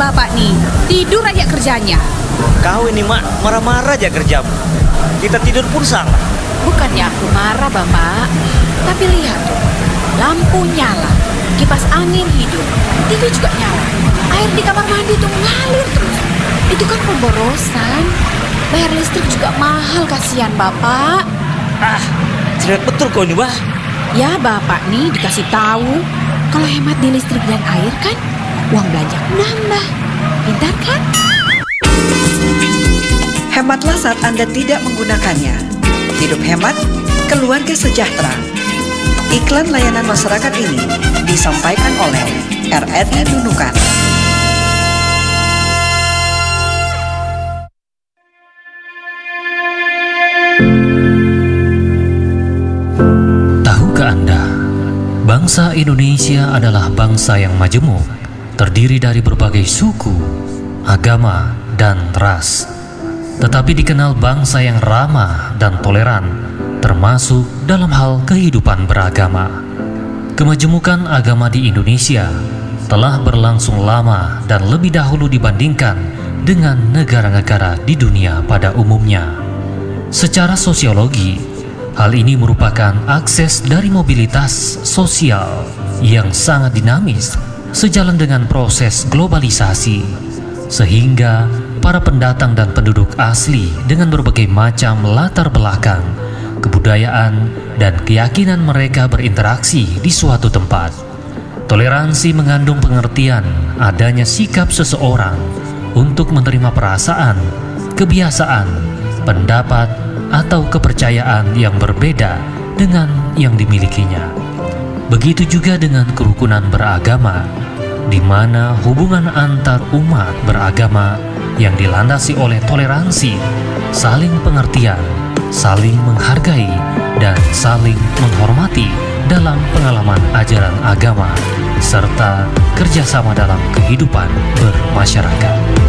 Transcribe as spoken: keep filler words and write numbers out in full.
bapak nih? Tidur aja kerjanya. Kau ini mak marah-marah aja kerjamu. Kita tidur pun salah. Bukannya aku marah bapak, tapi lihat tuh, lampu nyala, kipas angin hidup, T V juga nyala, air di kamar mandi tuh ngalir terus. Itu kan pemborosan. Bayar listrik juga mahal, kasihan bapak. Ah, cerewet betul kau ini, bah. Ya bapak nih dikasih tahu, kalau hemat di listrik dan air kan uang belanja nambah. Pintar kan? Hematlah saat Anda tidak menggunakannya. Hidup hemat, keluarga sejahtera. Iklan layanan masyarakat ini disampaikan oleh R R I Nunukan. Tahukah Anda, bangsa Indonesia adalah bangsa yang majemuk, terdiri dari berbagai suku, agama, dan ras. Tetapi dikenal bangsa yang ramah dan toleran, termasuk dalam hal kehidupan beragama. Kemajemukan agama di Indonesia telah berlangsung lama dan lebih dahulu dibandingkan dengan negara-negara di dunia pada umumnya. Secara sosiologi, hal ini merupakan akses dari mobilitas sosial yang sangat dinamis sejalan dengan proses globalisasi, sehingga para pendatang dan penduduk asli dengan berbagai macam latar belakang, kebudayaan, dan keyakinan mereka berinteraksi di suatu tempat. Toleransi mengandung pengertian adanya sikap seseorang untuk menerima perasaan, kebiasaan, pendapat, atau kepercayaan yang berbeda dengan yang dimilikinya. Begitu juga dengan kerukunan beragama, di mana hubungan antar umat beragama yang dilandasi oleh toleransi, saling pengertian, saling menghargai, dan saling menghormati dalam pengalaman ajaran agama, serta kerjasama dalam kehidupan bermasyarakat.